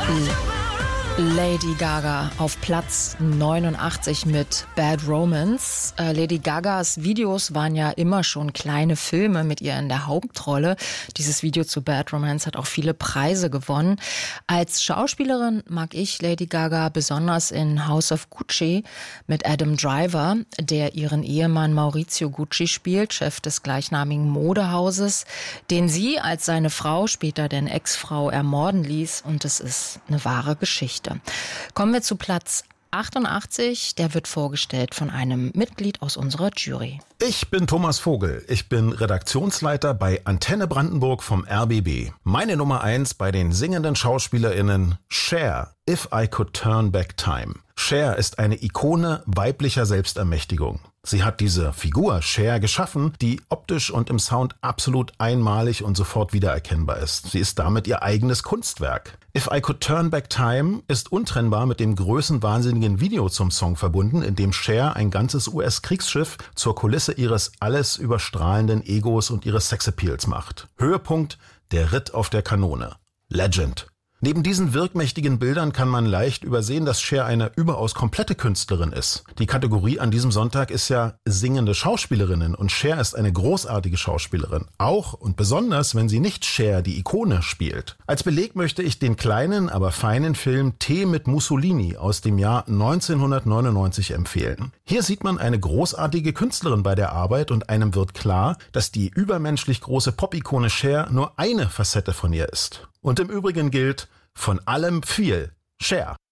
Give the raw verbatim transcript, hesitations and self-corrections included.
Lady Gaga auf Platz neunundachtzig mit Bad Romance. Äh, Lady Gagas Videos waren ja immer schon kleine Filme mit ihr in der Hauptrolle. Dieses Video zu Bad Romance hat auch viele Preise gewonnen. Als Schauspielerin mag ich Lady Gaga besonders in House of Gucci mit Adam Driver, der ihren Ehemann Maurizio Gucci spielt, Chef des gleichnamigen Modehauses, den sie als seine Frau, später denn Ex-Frau, ermorden ließ. Und es ist eine wahre Geschichte. Kommen wir zu Platz achtundachtzig. Der wird vorgestellt von einem Mitglied aus unserer Jury. Ich bin Thomas Vogel. Ich bin Redaktionsleiter bei Antenne Brandenburg vom R B B. Meine Nummer eins bei den singenden SchauspielerInnen: Cher, If I Could Turn Back Time. Cher ist eine Ikone weiblicher Selbstermächtigung. Sie hat diese Figur Cher geschaffen, die optisch und im Sound absolut einmalig und sofort wiedererkennbar ist. Sie ist damit ihr eigenes Kunstwerk. If I Could Turn Back Time ist untrennbar mit dem größenwahnsinnigen Video zum Song verbunden, in dem Cher ein ganzes U S-Kriegsschiff zur Kulisse ihres alles überstrahlenden Egos und ihres Sexappeals macht. Höhepunkt: der Ritt auf der Kanone. Legend. Neben diesen wirkmächtigen Bildern kann man leicht übersehen, dass Cher eine überaus komplette Künstlerin ist. Die Kategorie an diesem Sonntag ist ja singende Schauspielerinnen und Cher ist eine großartige Schauspielerin. Auch und besonders, wenn sie nicht Cher, die Ikone, spielt. Als Beleg möchte ich den kleinen, aber feinen Film Tee mit Mussolini aus dem Jahr neunzehnhundertneunundneunzig empfehlen. Hier sieht man eine großartige Künstlerin bei der Arbeit und einem wird klar, dass die übermenschlich große Pop-Ikone Cher nur eine Facette von ihr ist. Und im Übrigen gilt: von allem viel. Cher.